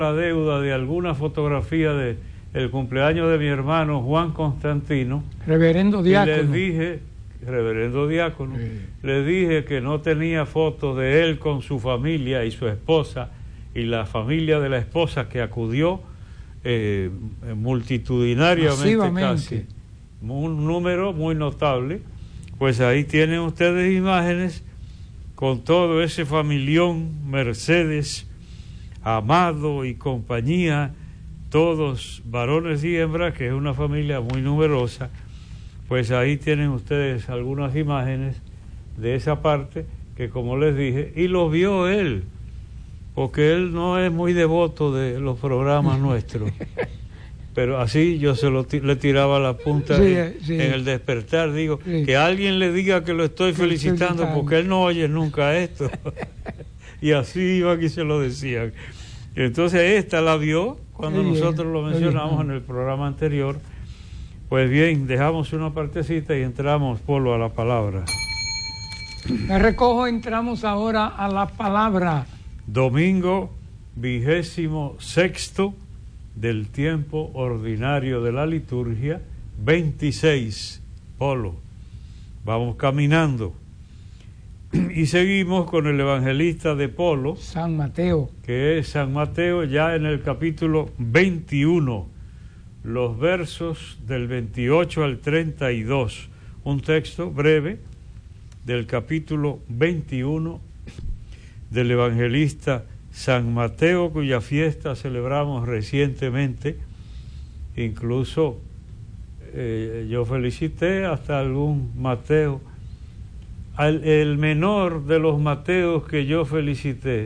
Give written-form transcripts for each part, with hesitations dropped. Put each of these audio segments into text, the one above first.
la deuda de alguna fotografía de el cumpleaños de mi hermano Juan Constantino, reverendo diácono, y le dije, reverendo diácono, le dije que no tenía fotos de él con su familia y su esposa y la familia de la esposa que acudió multitudinariamente, casi un número muy notable. Pues ahí tienen ustedes imágenes con todo ese familión, Mercedes, Amado y compañía, todos varones y hembras, que es una familia muy numerosa. Pues ahí tienen ustedes algunas imágenes de esa parte que, como les dije, y los vio él, porque él no es muy devoto de los programas nuestros, pero así yo le tiraba la punta en el despertar, digo, que alguien le diga que lo estoy felicitando, porque él no oye nunca esto. Y así iban y se lo decían. Entonces esta la vio cuando nosotros lo mencionamos en el programa anterior. Pues bien, dejamos una partecita y entramos, Polo, a la palabra. Me recojo, entramos ahora a la palabra. Domingo 26º del tiempo ordinario de la liturgia, 26, Polo. Vamos caminando. Y seguimos con el evangelista de Polo, San Mateo, que es San Mateo, ya en el capítulo 21, los versos del 28 al 32, un texto breve del capítulo 21 del evangelista San Mateo, cuya fiesta celebramos recientemente. Incluso yo felicité hasta algún Mateo. El menor de los Mateos que yo felicité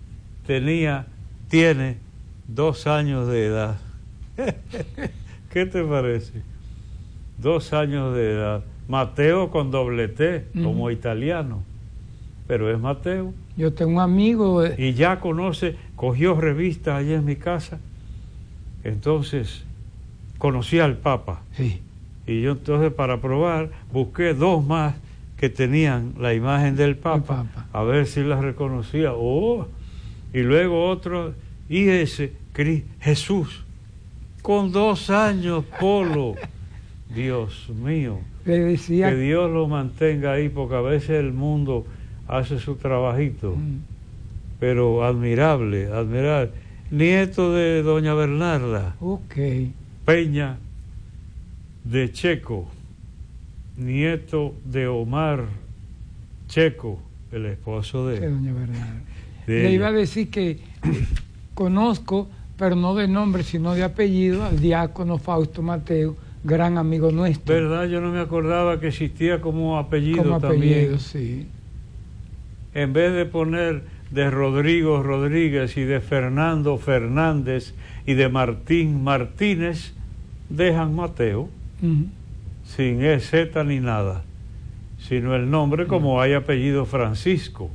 tiene 2 años de edad. ¿Qué te parece? 2 años de edad. Mateo con doble T, como italiano, pero es Mateo. Yo tengo un amigo y ya cogió revistas allá en mi casa. Entonces conocí al Papa. Sí. Y yo entonces, para probar, busqué 2 más que tenían la imagen del Papa, a ver si las reconocía. Y luego otro, y ese, Jesús, con 2 años, Polo. Dios mío, le decía que Dios lo mantenga ahí, porque a veces el mundo hace su trabajito, pero admirable. Nieto de doña Bernarda Peña de Checo, nieto de Omar Checo, el esposo de doña Bernarda. Le iba a decir que conozco, pero no de nombre sino de apellido, al diácono Fausto Mateo, gran amigo nuestro. ¿Verdad? Yo no me acordaba que existía como apellido también. Sí. En vez de poner de Rodrigo Rodríguez y de Fernando Fernández y de Martín Martínez, dejan Mateo, sin EZ ni nada, sino el nombre, como hay apellido Francisco.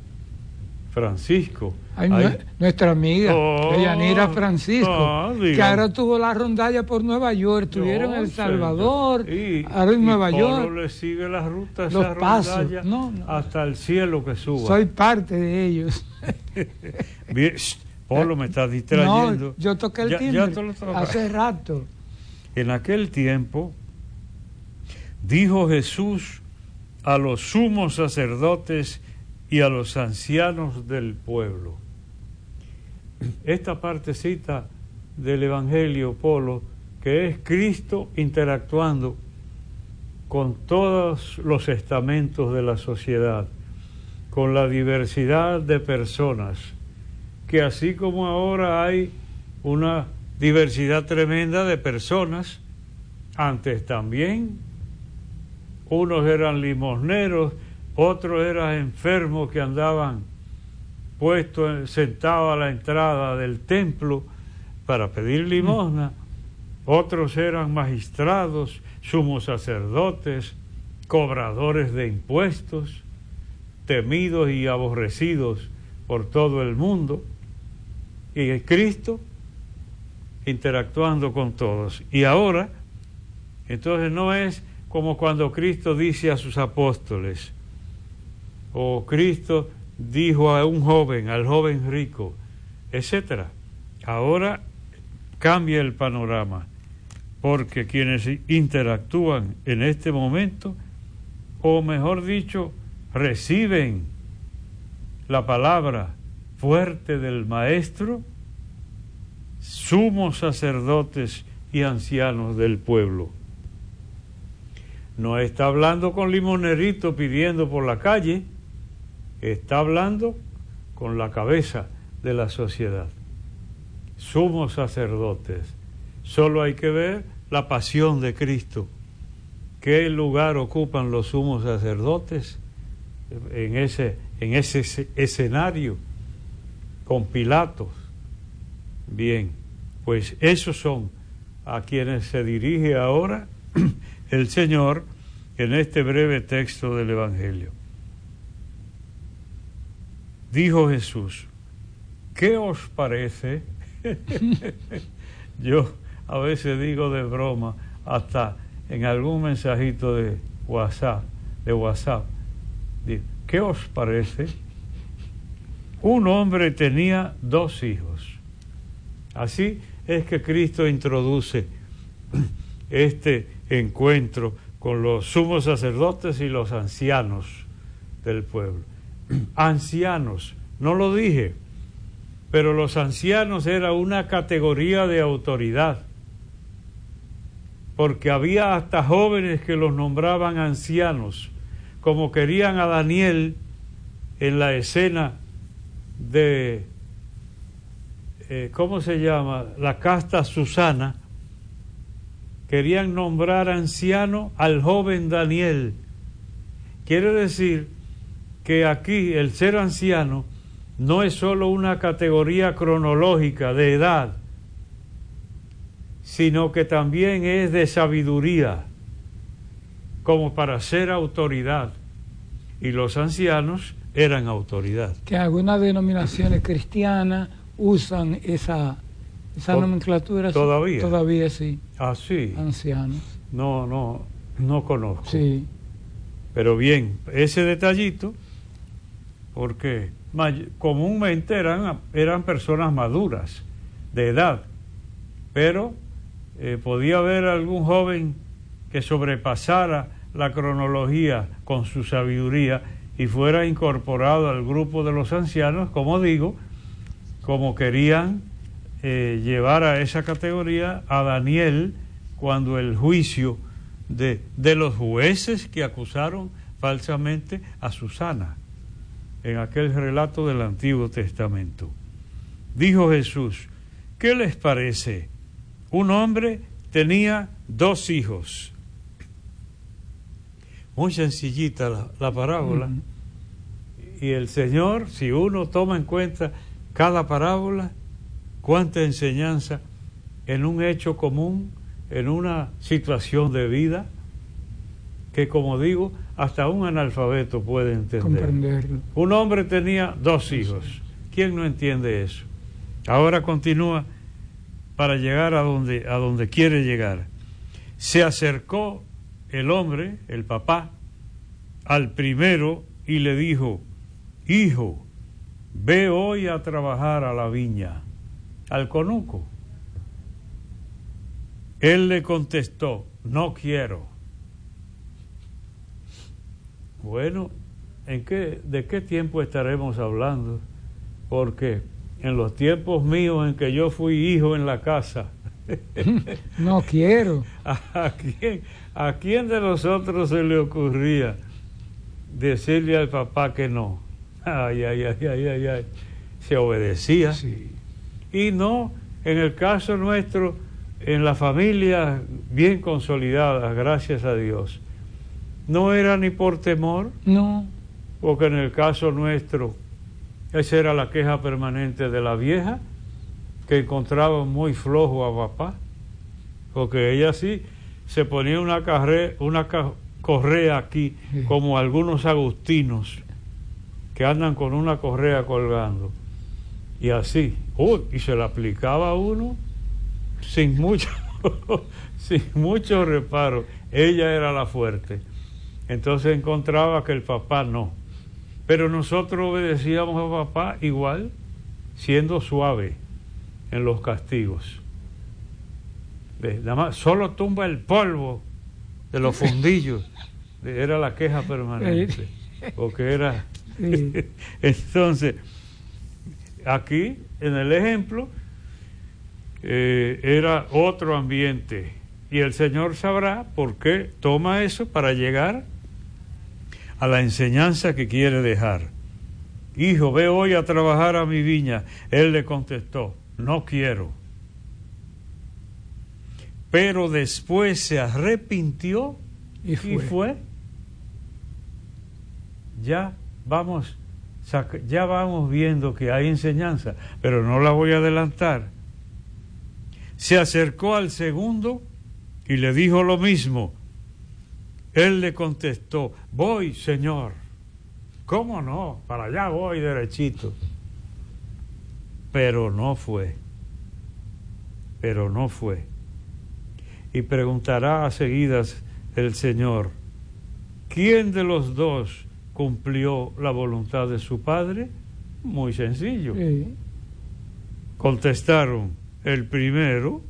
Nuestra amiga Yanira Francisco, que ahora tuvo la rondalla por Nueva York, estuvieron en El Salvador, ahora en Nueva York. Polo le sigue la ruta, los esa pasos, rondalla, hasta el cielo que suba. Soy parte de ellos. Bien, Polo, me estás distrayendo. No, yo toqué el timbre hace rato. En aquel tiempo dijo Jesús a los sumos sacerdotes y a los ancianos del pueblo. Esta partecita del Evangelio, Polo, que es Cristo interactuando con todos los estamentos de la sociedad, con la diversidad de personas, que así como ahora hay una diversidad tremenda de personas, antes también unos eran limosneros, otros eran enfermos que andaban sentados a la entrada del templo para pedir limosna, otros eran magistrados, sumos sacerdotes, cobradores de impuestos, temidos y aborrecidos por todo el mundo, y Cristo interactuando con todos. Y ahora, entonces no es como cuando Cristo dice a sus apóstoles, o Cristo dijo a un joven, al joven rico, etcétera. ahora cambia el panorama, porque quienes interactúan en este momento, o mejor dicho, reciben la palabra fuerte del Maestro, sumos sacerdotes y ancianos del pueblo. No está hablando con limonerito pidiendo por la calle, está hablando con la cabeza de la sociedad. Sumos sacerdotes. Solo hay que ver la pasión de Cristo. ¿Qué lugar ocupan los sumos sacerdotes en ese escenario con Pilatos? Bien, pues esos son a quienes se dirige ahora el Señor en este breve texto del Evangelio. Dijo Jesús: ¿qué os parece? Yo a veces digo de broma, hasta en algún mensajito de WhatsApp, digo, ¿qué os parece? Un hombre tenía 2 hijos. Así es que Cristo introduce este encuentro con los sumos sacerdotes y los ancianos del pueblo. Ancianos, no lo dije, pero los ancianos era una categoría de autoridad, porque había hasta jóvenes que los nombraban ancianos, como querían a Daniel en la escena de, ¿cómo se llama?, la casta Susana. Querían nombrar anciano al joven Daniel. Quiere decir que aquí el ser anciano no es solo una categoría cronológica de edad, sino que también es de sabiduría, como para ser autoridad. Y los ancianos eran autoridad. Que algunas denominaciones cristianas usan esa nomenclatura. ¿Todavía? Todavía sí. Ah, sí. Ancianos. No conozco. Sí. Pero bien, ese detallito, porque comúnmente eran personas maduras, de edad, pero podía haber algún joven que sobrepasara la cronología con su sabiduría y fuera incorporado al grupo de los ancianos, como digo, como querían llevar a esa categoría a Daniel cuando el juicio de los jueces que acusaron falsamente a Susana en aquel relato del Antiguo Testamento. Dijo Jesús: ¿qué les parece? Un hombre tenía 2 hijos. Muy sencillita la parábola. Y el Señor, si uno toma en cuenta cada parábola, cuánta enseñanza en un hecho común, en una situación de vida, que, como digo, hasta un analfabeto puede entender. Comprenderlo. Un hombre tenía 2 hijos. ¿Quién no entiende eso? Ahora continúa para llegar a donde quiere llegar. Se acercó el hombre, el papá, al primero y le dijo: hijo, ve hoy a trabajar a la viña, al conuco. Él le contestó: no quiero. Bueno, ¿de qué tiempo estaremos hablando? Porque en los tiempos míos en que yo fui hijo en la casa, no quiero. ¿A quién de nosotros se le ocurría decirle al papá que no? Ay. Se obedecía. Sí. Y no, en el caso nuestro, en la familia bien consolidada, gracias a Dios, no era ni por temor. No. Porque en el caso nuestro, esa era la queja permanente de la vieja, que encontraba muy flojo a papá, porque ella sí se ponía una correa aquí, sí, como algunos agustinos que andan con una correa colgando, y así, y se la aplicaba a uno sin mucho reparo. Ella era la fuerte. Entonces encontraba que el papá no. Pero nosotros obedecíamos a papá igual, siendo suave. en los castigos. Nada más, solo tumba el polvo de los fundillos. Era la queja permanente. Porque era... Entonces, aquí, en el ejemplo, era otro ambiente. Y el Señor sabrá por qué toma eso para llegar a la enseñanza que quiere dejar. Hijo, ve hoy a trabajar a mi viña. Él le contestó, no quiero. Pero después se arrepintió y fue. Ya vamos viendo que hay enseñanza, pero no la voy a adelantar. Se acercó al segundo y le dijo lo mismo. Él le contestó, voy, Señor. ¿Cómo no? Para allá voy derechito. Pero no fue. Y preguntará a seguidas el Señor, ¿quién de los dos cumplió la voluntad de su padre? Muy sencillo. Sí. Contestaron, el primero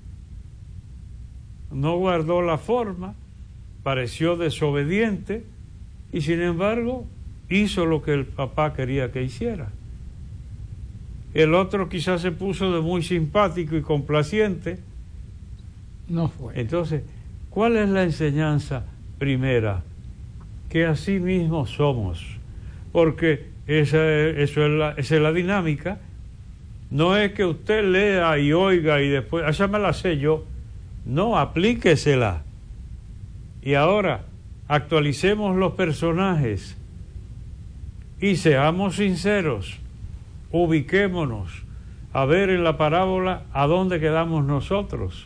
no guardó la forma, pareció desobediente y sin embargo hizo lo que el papá quería que hiciera. El otro quizás se puso de muy simpático y complaciente. No fue. Entonces, ¿cuál es la enseñanza primera? Que así mismo somos, porque esa es la dinámica. No es que usted lea y oiga y después, esa me la sé yo. No, aplíquesela. Y ahora, actualicemos los personajes y seamos sinceros, ubiquémonos a ver en la parábola a dónde quedamos nosotros.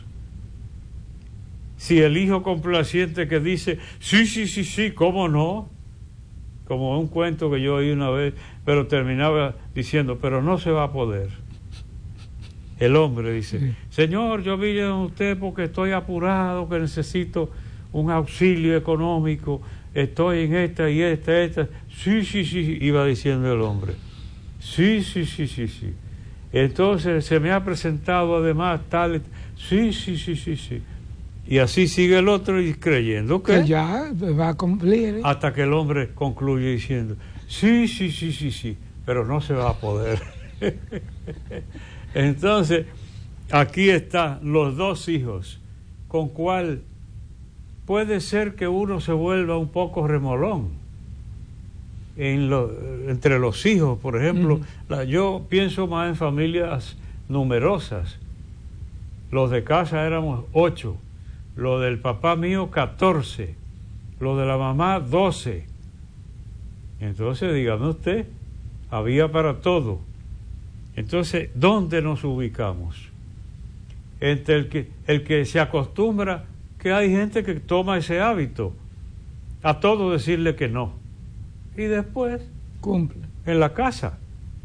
Si el hijo complaciente que dice, sí, ¿cómo no? Como un cuento que yo oí una vez, pero terminaba diciendo, pero no se va a poder. El hombre dice, Señor, yo vine a usted porque estoy apurado, que necesito un auxilio económico, estoy en esta y esta. Sí, iba diciendo el hombre. Sí. Entonces se me ha presentado además tal. Sí. Y así sigue el otro y creyendo que ya va a cumplir. Hasta que el hombre concluye diciendo, sí, pero no se va a poder. Entonces, aquí están los dos hijos, con cual puede ser que uno se vuelva un poco remolón entre los hijos, por ejemplo. Yo pienso más en familias numerosas. Los de casa éramos 8, lo del papá mío 14, lo de la mamá 12. Entonces, dígame usted, había para todo. Entonces, ¿dónde nos ubicamos? Entre el que se acostumbra, que hay gente que toma ese hábito, a todo decirle que no. Y después cumple. En la casa,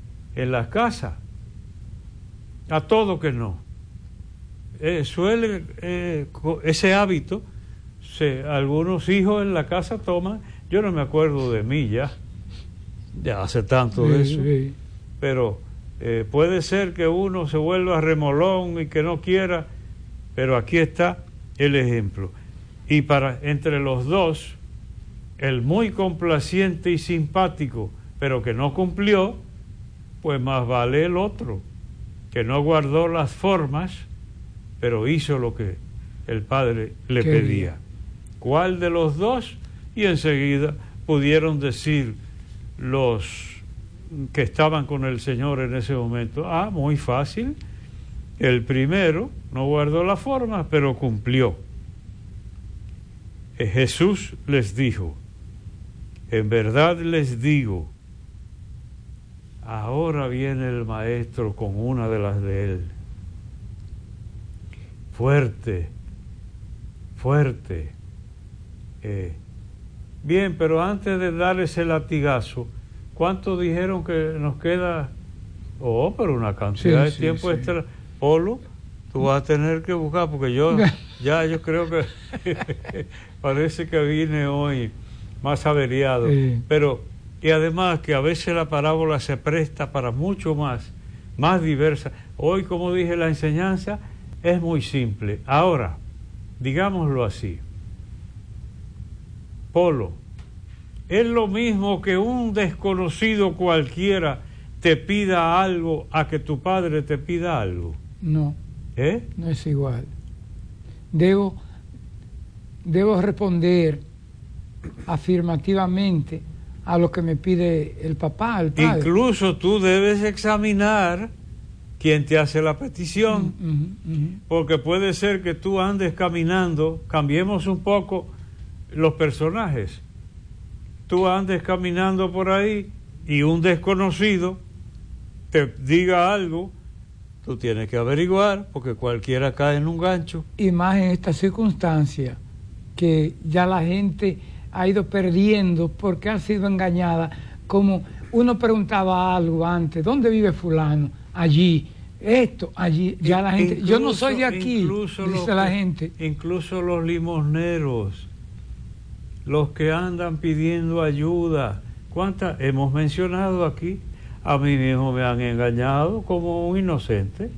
a todo que no. Suele ese hábito, algunos hijos en la casa toman, yo no me acuerdo de mí ya hace tanto de eso, pero puede ser que uno se vuelva remolón y que no quiera, pero aquí está el ejemplo. Y entre los dos, el muy complaciente y simpático, pero que no cumplió, pues más vale el otro, que no guardó las formas, pero hizo lo que el padre le pedía. ¿Cuál de los dos? Y enseguida pudieron decir los que estaban con el Señor en ese momento, muy fácil, el primero no guardó las formas, pero cumplió. Jesús les dijo, en verdad les digo, ahora viene el maestro con una de las de él. Fuerte. Bien, pero antes de dar ese latigazo, ¿cuánto dijeron que nos queda? Pero una cantidad de tiempo extra. Polo, tú vas a tener que buscar, porque yo creo que parece que vine hoy más averiado. Pero, y además que a veces la parábola se presta para mucho más diversa. Hoy, como dije, la enseñanza es muy simple. Ahora, digámoslo así. Polo, es lo mismo que un desconocido cualquiera te pida algo a que tu padre te pida algo. No, no es igual. Debo responder afirmativamente a lo que me pide el papá, el padre. Incluso tú debes examinar quién te hace la petición, porque puede ser que tú andes caminando, cambiemos un poco los personajes, tú andes caminando por ahí y un desconocido te diga algo, tú tienes que averiguar, porque cualquiera cae en un gancho. Y más en esta circunstancia, que ya la gente ha ido perdiendo porque ha sido engañada. Como uno preguntaba algo antes, ¿dónde vive fulano? Allí, esto, allí, ya la gente, yo no soy de aquí, dice la gente. Incluso los limosneros, los que andan pidiendo ayuda, ¿cuántas hemos mencionado aquí? A mí mismo me han engañado como un inocente.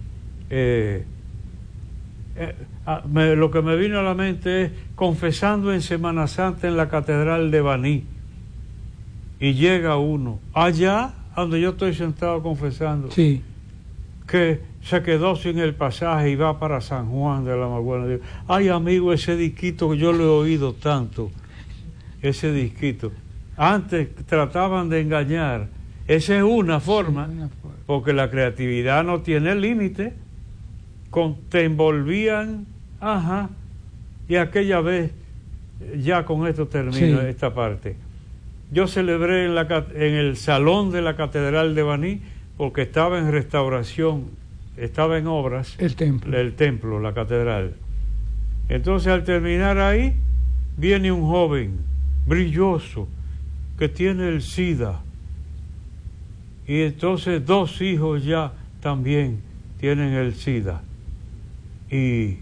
Lo que me vino a la mente es confesando en Semana Santa en la Catedral de Baní, y llega uno allá donde yo estoy sentado confesando, sí, que se quedó sin el pasaje y va para San Juan de la Maguana. Digo, ay amigo, ese disquito yo lo he oído tanto, ese disquito. Antes trataban de engañar. Esa es una forma, porque la creatividad no tiene límite. Te envolvían, y aquella vez, ya con esto termino esta parte. Yo celebré en el salón de la Catedral de Baní, porque estaba en restauración, estaba en obras el templo, la catedral. Entonces, al terminar ahí, viene un joven brilloso que tiene el SIDA, y entonces 2 hijos ya también tienen el SIDA. Y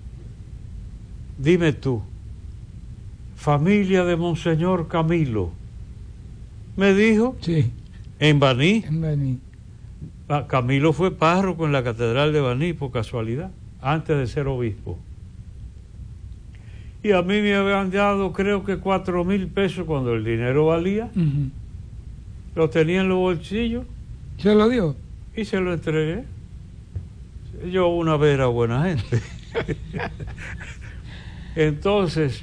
dime tú, familia de Monseñor Camilo, me dijo, sí, en Baní. En Baní. Camilo fue párroco en la Catedral de Baní por casualidad, antes de ser obispo. Y a mí me habían dado, creo que 4,000 pesos cuando el dinero valía. Lo tenía en los bolsillos. ¿Se lo dio? Y se lo entregué. Yo una vez era buena gente. Entonces,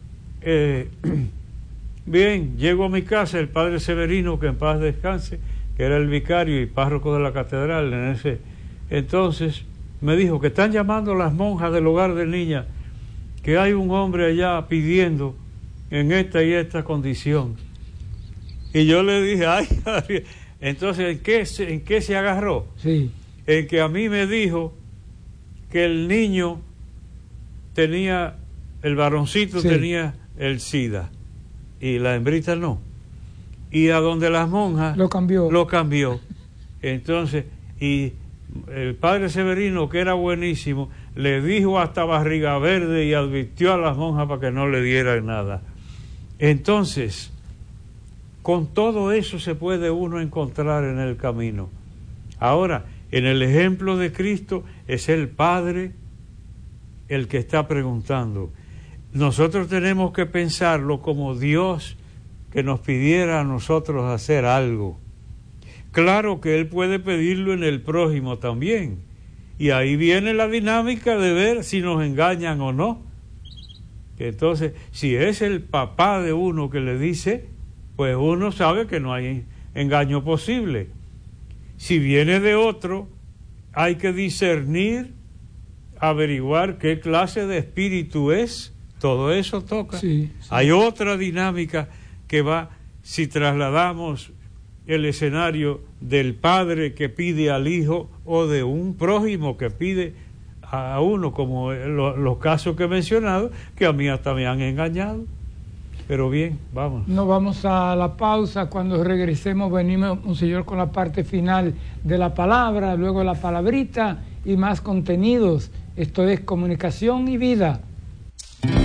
bien, llego a mi casa, el padre Severino, que en paz descanse, que era el vicario y párroco de la catedral en ese entonces, me dijo que están llamando las monjas del hogar de niñas, que hay un hombre allá pidiendo en esta y esta condición. Y yo le dije, ay, entonces, ¿en qué se agarró? Sí. En que a mí me dijo que el niño tenía, el varoncito tenía el SIDA y la hembrita no. Y a donde las monjas lo cambió. Entonces, y el padre Severino, que era buenísimo, le dijo hasta barriga verde y advirtió a las monjas para que no le dieran nada. Entonces, con todo eso se puede uno encontrar en el camino. Ahora, en el ejemplo de Cristo es el Padre el que está preguntando. Nosotros tenemos que pensarlo como Dios que nos pidiera a nosotros hacer algo. Claro que Él puede pedirlo en el prójimo también. Y ahí viene la dinámica de ver si nos engañan o no. Entonces, si es el papá de uno que le dice, pues uno sabe que no hay engaño posible. Si viene de otro, hay que discernir, averiguar qué clase de espíritu es. Todo eso toca. Sí. Hay otra dinámica que va, si trasladamos el escenario del padre que pide al hijo o de un prójimo que pide a uno, como los casos que he mencionado, que a mí hasta me han engañado. Pero bien, vamos. Nos vamos a la pausa. Cuando regresemos venimos, Monseñor, con la parte final de la palabra, luego la palabrita y más contenidos. Esto es Comunicación y Vida.